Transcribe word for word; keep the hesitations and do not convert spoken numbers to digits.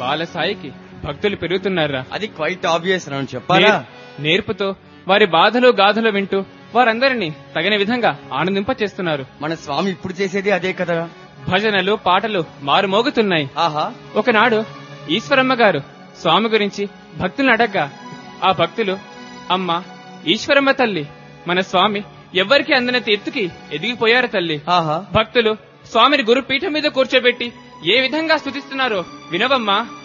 వాళ్ళ సాయికి భక్తులు పెరుగుతున్నారా? అది క్వైట్ ఆబ్వియస్ రాను చెప్పాలా. నేర్పుతో వారి బాధలు గాథలు వింటూ వారందరినీ తగిన విధంగా ఆనందింపచేస్తున్నారు. మన స్వామి ఇప్పుడు చేసేది అదే కదా. భజనలు పాటలు మారుమోగుతున్నాయి. ఆహా, ఒకనాడు ఈశ్వరమ్మ గారు స్వామి గురించి భక్తులను అడగ్గా ఆ భక్తులు, అమ్మ ఈశ్వరమ్మ తల్లి, మన స్వామి ఎవ్వరికి అందనంత ఎత్తుకి ఎదిగిపోయారు తల్లి. ఆహా, భక్తులు స్వామిని గురుపీఠం మీద కూర్చోబెట్టి ఏ విధంగా స్తుతిస్తున్నారో వినవమ్మా